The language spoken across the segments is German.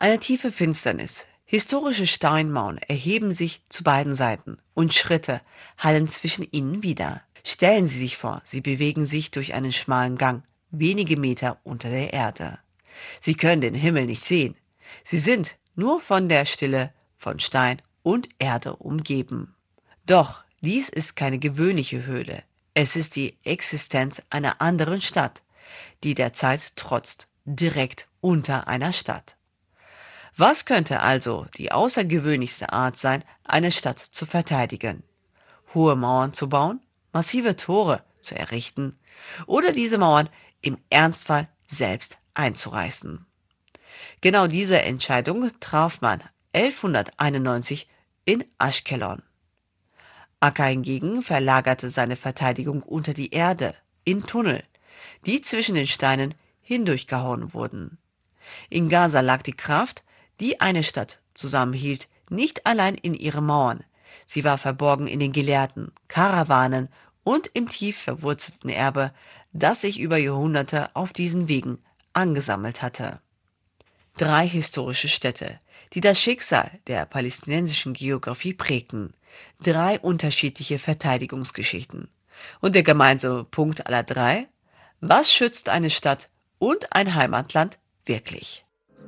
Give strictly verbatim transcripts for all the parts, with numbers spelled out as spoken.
Eine tiefe Finsternis. Historische Steinmauern erheben sich zu beiden Seiten und Schritte hallen zwischen ihnen wider. Stellen Sie sich vor, Sie bewegen sich durch einen schmalen Gang, wenige Meter unter der Erde. Sie können den Himmel nicht sehen. Sie sind nur von der Stille von Stein und Erde umgeben. Doch dies ist keine gewöhnliche Höhle. Es ist die Existenz einer anderen Stadt, die der Zeit trotzt, direkt unter einer Stadt. Was könnte also die außergewöhnlichste Art sein, eine Stadt zu verteidigen? Hohe Mauern zu bauen, massive Tore zu errichten oder diese Mauern im Ernstfall selbst einzureißen? Genau diese Entscheidung traf man elfhunderteinundneunzig in Aschkelon. Akka hingegen verlagerte seine Verteidigung unter die Erde, in Tunnel, die zwischen den Steinen hindurchgehauen wurden. In Gaza lag die Kraft, die eine Stadt zusammenhielt, nicht allein in ihren Mauern. Sie war verborgen in den Gelehrten, Karawanen und im tief verwurzelten Erbe, das sich über Jahrhunderte auf diesen Wegen angesammelt hatte. Drei historische Städte, die das Schicksal der palästinensischen Geografie prägten. Drei unterschiedliche Verteidigungsgeschichten. Und der gemeinsame Punkt aller drei: Was schützt eine Stadt und ein Heimatland wirklich?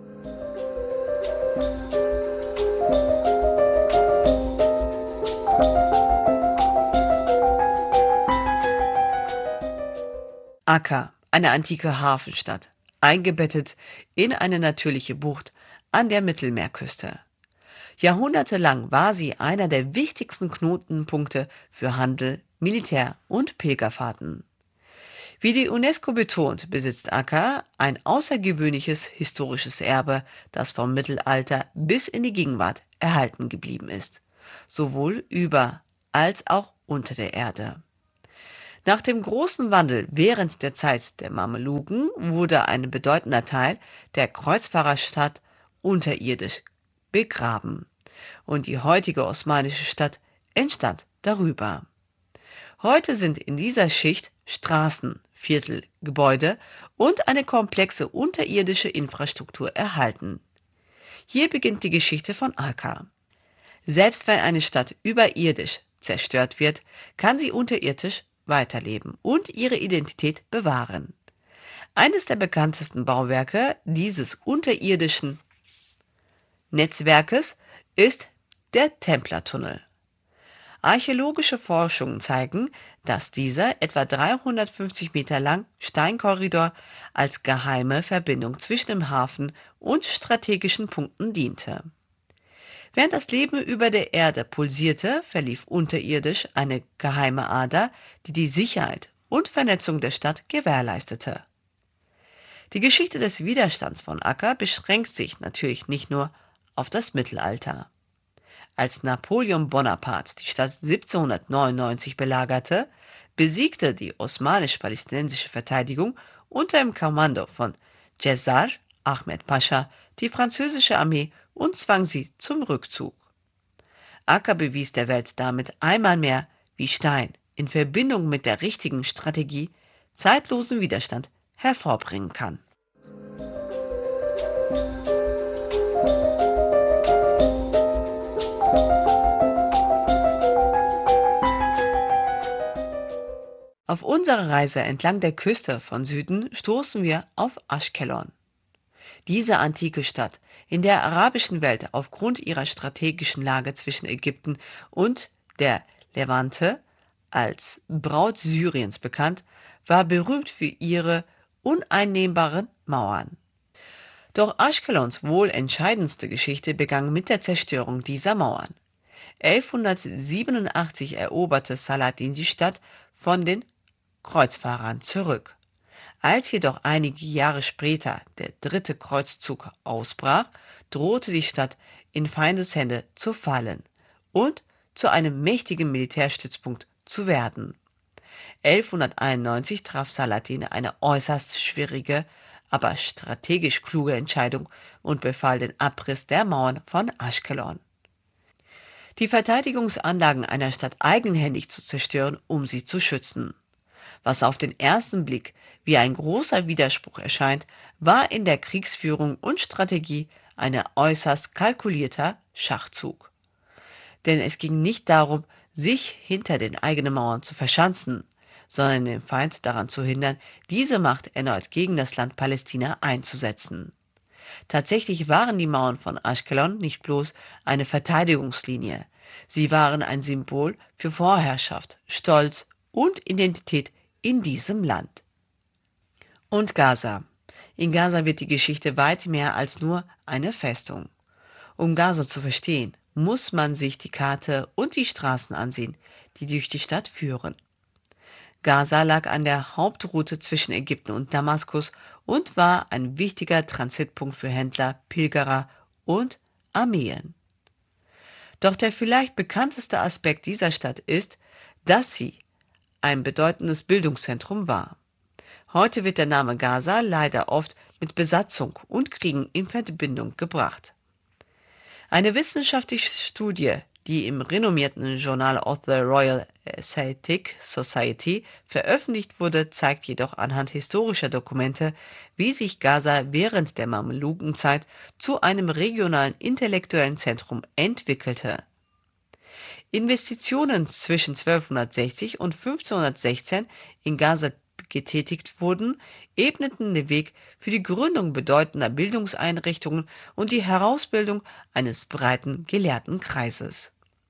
Akka, eine antike Hafenstadt, eingebettet in eine natürliche Bucht an der Mittelmeerküste. Jahrhundertelang war sie einer der wichtigsten Knotenpunkte für Handel, Militär und Pilgerfahrten. Wie die UNESCO betont, besitzt Akka ein außergewöhnliches historisches Erbe, das vom Mittelalter bis in die Gegenwart erhalten geblieben ist, sowohl über als auch unter der Erde. Nach dem großen Wandel während der Zeit der Mameluken wurde ein bedeutender Teil der Kreuzfahrerstadt unterirdisch begraben und die heutige osmanische Stadt entstand darüber. Heute sind in dieser Schicht Straßen, Viertel, Gebäude und eine komplexe unterirdische Infrastruktur erhalten. Hier beginnt die Geschichte von Akka. Selbst wenn eine Stadt überirdisch zerstört wird, kann sie unterirdisch weiterleben und ihre Identität bewahren. Eines der bekanntesten Bauwerke dieses unterirdischen Netzwerkes ist der Templertunnel. Archäologische Forschungen zeigen, dass dieser etwa dreihundertfünfzig Meter lang Steinkorridor als geheime Verbindung zwischen dem Hafen und strategischen Punkten diente. Während das Leben über der Erde pulsierte, verlief unterirdisch eine geheime Ader, die die Sicherheit und Vernetzung der Stadt gewährleistete. Die Geschichte des Widerstands von Akka beschränkt sich natürlich nicht nur auf das Mittelalter. Als Napoleon Bonaparte die Stadt siebzehnhundertneunundneunzig belagerte, besiegte die osmanisch-palästinensische Verteidigung unter dem Kommando von Cesar Ahmed Pascha die französische Armee und zwang sie zum Rückzug. Akka bewies der Welt damit einmal mehr, wie Stein in Verbindung mit der richtigen Strategie zeitlosen Widerstand hervorbringen kann. Auf unserer Reise entlang der Küste von Süden stoßen wir auf Aschkelon. Diese antike Stadt, in der arabischen Welt aufgrund ihrer strategischen Lage zwischen Ägypten und der Levante als Braut Syriens bekannt, war berühmt für ihre uneinnehmbaren Mauern. Doch Aschkelons wohl entscheidendste Geschichte begann mit der Zerstörung dieser Mauern. elfhundertsiebenundachtzig eroberte Saladin die Stadt von den Kreuzfahrern zurück. Als jedoch einige Jahre später der dritte Kreuzzug ausbrach, drohte die Stadt in Feindeshände zu fallen und zu einem mächtigen Militärstützpunkt zu werden. elfhunderteinundneunzig traf Saladin eine äußerst schwierige, aber strategisch kluge Entscheidung und befahl den Abriss der Mauern von Aschkelon. Die Verteidigungsanlagen einer Stadt eigenhändig zu zerstören, um sie zu schützen. Was auf den ersten Blick wie ein großer Widerspruch erscheint, war in der Kriegsführung und Strategie ein äußerst kalkulierter Schachzug. Denn es ging nicht darum, sich hinter den eigenen Mauern zu verschanzen, sondern den Feind daran zu hindern, diese Macht erneut gegen das Land Palästina einzusetzen. Tatsächlich waren die Mauern von Aschkelon nicht bloß eine Verteidigungslinie, sie waren ein Symbol für Vorherrschaft, Stolz und Identität in diesem Land. Und Gaza. In Gaza wird die Geschichte weit mehr als nur eine Festung. Um Gaza zu verstehen, muss man sich die Karte und die Straßen ansehen, die durch die Stadt führen. Gaza lag an der Hauptroute zwischen Ägypten und Damaskus und war ein wichtiger Transitpunkt für Händler, Pilgerer und Armeen. Doch der vielleicht bekannteste Aspekt dieser Stadt ist, dass sie ein bedeutendes Bildungszentrum war. Heute wird der Name Gaza leider oft mit Besatzung und Kriegen in Verbindung gebracht. Eine wissenschaftliche Studie, die im renommierten Journal of the Royal Asiatic Society veröffentlicht wurde, zeigt jedoch anhand historischer Dokumente, wie sich Gaza während der Mamlukenzeit zu einem regionalen intellektuellen Zentrum entwickelte. Investitionen zwischen zwölfhundertsechzig und fünfzehnhundertsechzehn in Gaza getätigt wurden, ebneten den Weg für die Gründung bedeutender Bildungseinrichtungen und die Herausbildung eines breiten Gelehrtenkreises.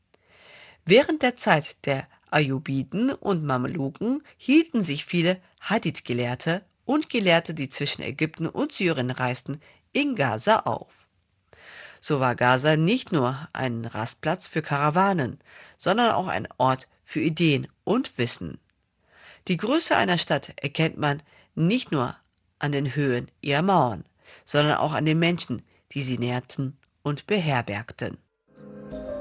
Während der Zeit der Ayyubiden und Mameluken hielten sich viele Hadith-Gelehrte und Gelehrte, die zwischen Ägypten und Syrien reisten, in Gaza auf. So war Gaza nicht nur ein Rastplatz für Karawanen, sondern auch ein Ort für Ideen und Wissen. Die Größe einer Stadt erkennt man nicht nur an den Höhen ihrer Mauern, sondern auch an den Menschen, die sie nährten und beherbergten.